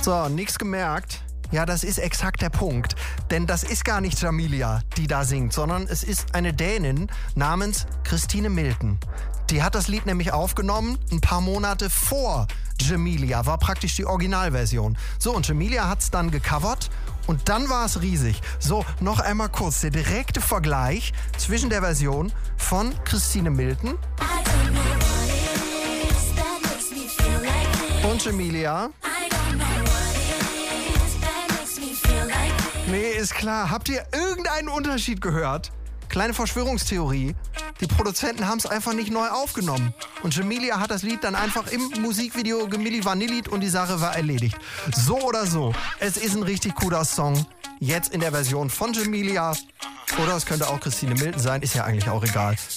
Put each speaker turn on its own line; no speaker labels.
So, nichts gemerkt. Ja, das ist exakt der Punkt. Denn das ist gar nicht Jamelia, die da singt, sondern es ist eine Dänin namens Christine Milton. Die hat das Lied nämlich aufgenommen, ein paar Monate vor Jamelia, war praktisch die Originalversion. So, und Jamelia hat es dann gecovert und dann war es riesig. So, noch einmal kurz der direkte Vergleich zwischen der Version von Christine Milton und Jamelia. Nee, ist klar. Habt ihr irgendeinen Unterschied gehört? Kleine Verschwörungstheorie. Die Produzenten haben es einfach nicht neu aufgenommen. Und Jamelia hat das Lied dann einfach im Musikvideo gemilli vanillit und die Sache war erledigt. So oder so, es ist ein richtig cooler Song. Jetzt in der Version von Jamelia. Oder es könnte auch Christine Milton sein, ist ja eigentlich auch egal.